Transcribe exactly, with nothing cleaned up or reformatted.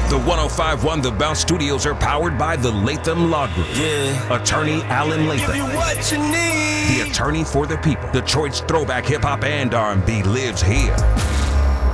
The one oh five point one The Bounce Studios are powered by the Latham Law Group. Yeah. Attorney Alan Latham. Give you what you need. The attorney for the people. Detroit's throwback hip hop and R and B lives here.